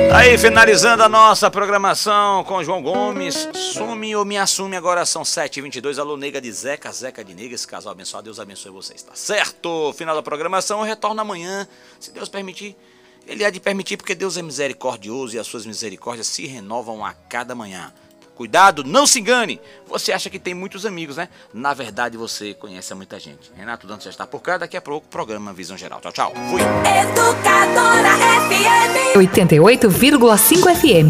Aí, finalizando a nossa programação com João Gomes. Sume ou me assume, agora são 7h22. Alô, nega de Zeca, Zeca de nega, esse casal abençoado, Deus abençoe vocês, tá certo? Final da programação, eu retorno amanhã, se Deus permitir. Ele há de permitir porque Deus é misericordioso e as suas misericórdias se renovam a cada manhã. Cuidado, não se engane. Você acha que tem muitos amigos, né? Na verdade, você conhece muita gente. Renato Dantas já está por cá. Daqui a pouco, programa Visão Geral. Tchau, tchau. Fui. Educadora FM 88,5 FM.